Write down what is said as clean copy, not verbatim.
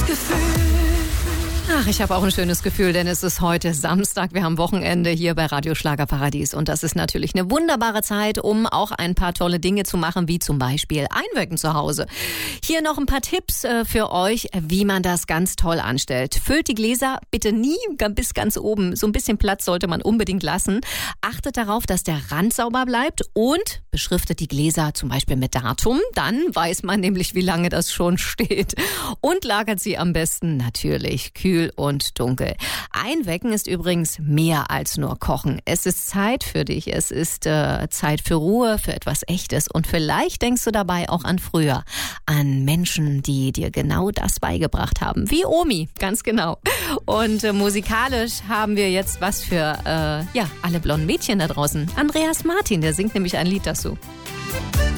Ach, ich habe auch ein schönes Gefühl, denn es ist heute Samstag. Wir haben Wochenende hier bei Radio Schlagerparadies. Und das ist natürlich eine wunderbare Zeit, um auch ein paar tolle Dinge zu machen, wie zum Beispiel Einwecken zu Hause. Hier noch ein paar Tipps für euch, wie man das ganz toll anstellt. Füllt die Gläser bitte nie bis ganz oben. So ein bisschen Platz sollte man unbedingt lassen. Achtet darauf, dass der Rand sauber bleibt und beschriftet die Gläser zum Beispiel mit Datum. Dann weiß man nämlich, wie lange das schon steht. Und lagert sie am besten natürlich kühl und dunkel. Einwecken ist übrigens mehr als nur Kochen. Es ist Zeit für dich. Es ist Zeit für Ruhe, für etwas Echtes. Und vielleicht denkst du dabei auch an früher. An Menschen, die dir genau das beigebracht haben. Wie Omi, ganz genau. Und musikalisch haben wir jetzt was für alle blonden Mädchen da draußen. Andreas Martin, der singt nämlich ein Lied dazu.